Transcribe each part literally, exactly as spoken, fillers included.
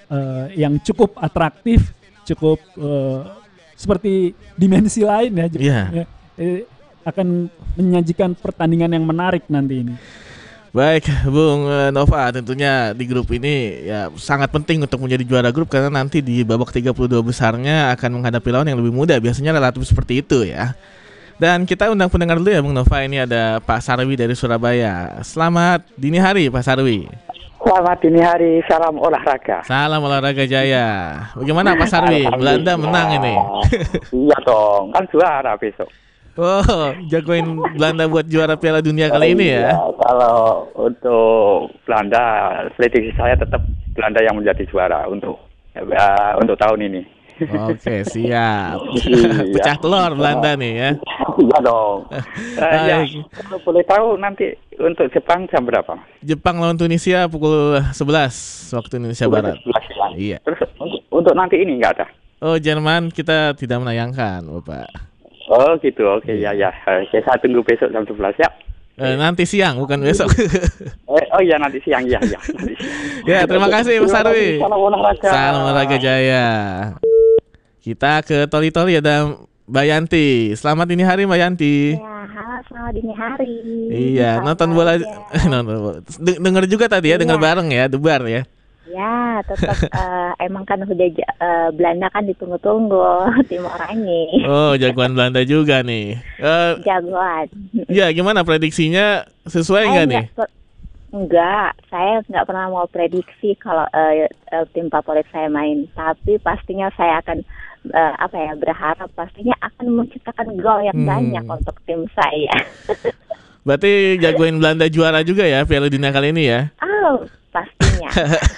uh, yang cukup atraktif, cukup uh, seperti dimensi lain ya. Yeah. ya eh, akan menyajikan pertandingan yang menarik nanti ini. Baik, Bung Nova, tentunya di grup ini ya sangat penting untuk menjadi juara grup karena nanti di babak tiga puluh dua besarnya akan menghadapi lawan yang lebih mudah. Biasanya relatif seperti itu ya. Dan kita undang pendengar dulu ya Bung Nova. Ini ada Pak Sarwi dari Surabaya. Selamat dini hari Pak Sarwi. Selamat dini hari, salam olahraga. Salam olahraga jaya. Bagaimana Pak Sarwi? Belanda menang ini. Iya dong, kan juara besok. Oh, jagoin Belanda buat juara Piala Dunia kali ini ya? Iya, kalau untuk Belanda, prediksi saya tetap Belanda yang menjadi juara untuk uh, untuk tahun ini. Oke, siap. Pecah telur Belanda nih ya? Iya dong. Uh, ya, kalau boleh tahu nanti untuk Jepang jam berapa? Jepang lawan Tunisia pukul sebelas waktu Indonesia Barat. sebelas, ya. Iya. Terus untuk, untuk nanti ini nggak ada? Oh, Jerman kita tidak menayangkan, Bapak. Oh gitu, oke okay, ya ya. Oke, saya tunggu besok jam sebelas ya. Eh, nanti siang, bukan besok. eh, oh iya nanti siang, ya ya. Nanti siang. Ya, terima kasih Mas Sarwi. Salam olahraga. Salam olahraga jaya. Kita ke Toli Toli ada Mbak Yanti. Selamat dini hari Mbak Yanti. Ya, halo, selamat dini hari. Iya, Selamat nonton bola, nonton bola. Dengar juga tadi ya, dengar Iya. bareng ya, debar ya. Ya, tetap uh, emang kan udah uh, Belanda kan ditunggu-tunggu tim orangnya. Oh, jagoan Belanda juga nih. Uh, Jagoan. ya, gimana prediksinya sesuai nggak nih? Enggak, enggak, saya nggak pernah mau prediksi kalau uh, uh, tim favorit saya main. Tapi pastinya saya akan uh, apa ya berharap pastinya akan menciptakan gol yang Hmm. banyak untuk tim saya. Berarti jagoin Belanda juara juga ya Piala Dunia kali ini ya? Oh, pastinya.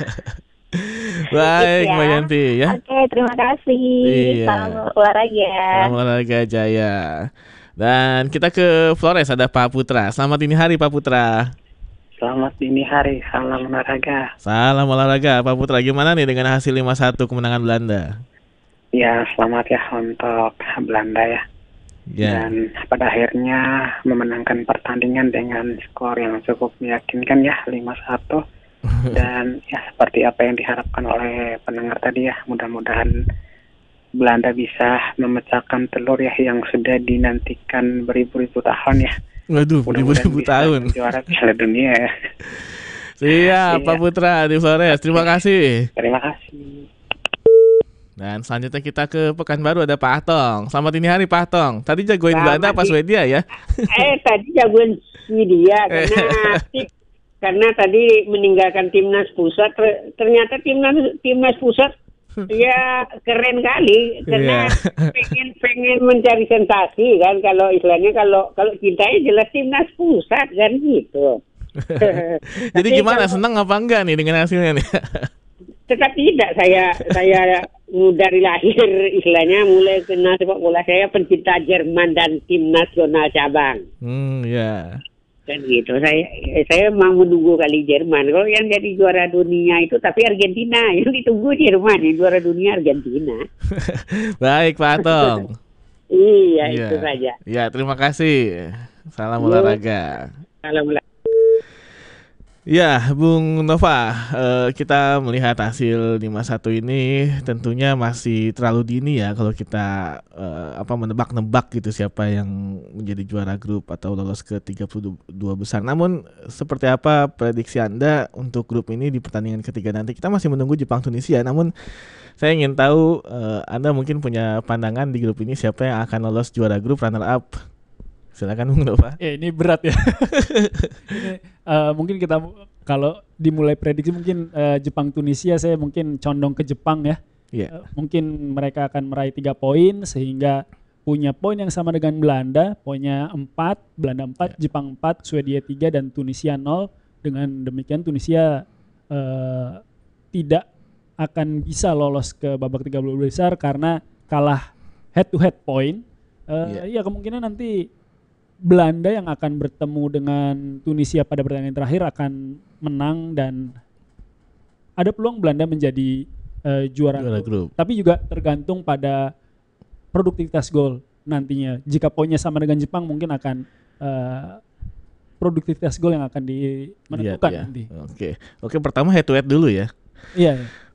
Baik Gitu ya. Mbak Yanti ya. Oke, terima kasih. Iya. Salam olahraga. Salam olahraga jaya. Dan kita ke Flores ada Pak Putra. Selamat dini hari Pak Putra. Selamat dini hari, salam olahraga. Salam olahraga Pak Putra. Gimana nih dengan hasil lima satu kemenangan Belanda? Ya, selamat ya untuk Belanda ya. Ya. Dan pada akhirnya memenangkan pertandingan dengan skor yang cukup meyakinkan ya, lima satu. Dan ya seperti apa yang diharapkan oleh pendengar tadi ya, mudah-mudahan Belanda bisa memecahkan telur ya yang sudah dinantikan beribu-ribu tahun ya. Waduh, beribu-ribu tahun. Juara Piala Dunia ya. Siap, Iya. Pak Putra di Flores. Terima kasih. Terima kasih. Dan selanjutnya kita ke Pekanbaru ada Pak Atong. Selamat dini hari Pak Atong. Tadi jagoin Selamat Belanda apa di- Swedia ya? Eh tadi jagoan Swedia karena ti- karena tadi meninggalkan timnas pusat ter- ternyata timnas timnas pusat ya keren kali karena Iya. pengen pengen mencari sensasi kan kalau istilahnya kalau kalau cintanya jelas timnas pusat kan gitu. Jadi Tapi gimana? kalau- Senang apa enggak nih dengan hasilnya nih? Tetap tidak saya saya dari lahir istilahnya mulai kenal sepak bola saya pencinta Jerman dan tim nasional cabang. Hmm, ya. Kan gitu. Saya saya mau menunggu kali Jerman. Kalau yang jadi juara dunia itu tapi Argentina. Yang ditunggu Jerman, yang juara dunia Argentina. Baik Pak Atong. Iya, Iya. itu saja. Ya, terima kasih. Salam Iya. olahraga. Salam olahraga. Ya, Bung Nova, eh, kita melihat hasil lima satu ini tentunya masih terlalu dini ya kalau kita eh, apa menebak-nebak gitu siapa yang menjadi juara grup atau lolos ke tiga puluh dua besar. Namun seperti apa prediksi Anda untuk grup ini di pertandingan ketiga nanti? Kita masih menunggu Jepang Tunisia. Namun saya ingin tahu eh, Anda mungkin punya pandangan di grup ini siapa yang akan lolos juara grup runner up. Silakan Bung Nova. Ya ini berat ya. Ini, uh, mungkin kita kalau dimulai prediksi mungkin uh, Jepang Tunisia saya mungkin condong ke Jepang ya. Iya. Uh, mungkin mereka akan meraih tiga poin sehingga punya poin yang sama dengan Belanda, poinnya empat, Belanda empat, Ya. Jepang empat, Swedia tiga dan Tunisia nol. Dengan demikian Tunisia uh, tidak akan bisa lolos ke babak tiga puluh besar karena kalah head to head point. Uh, ya kemungkinan nanti Belanda yang akan bertemu dengan Tunisia pada pertandingan terakhir akan menang dan ada peluang Belanda menjadi uh, juara, Juara grup. grup. Tapi juga tergantung pada produktivitas gol nantinya. Jika poinnya sama dengan Jepang mungkin akan uh, produktivitas gol yang akan di- menentukan Lihat ya. nanti. Oke. Oke, pertama head to head dulu ya. Iya.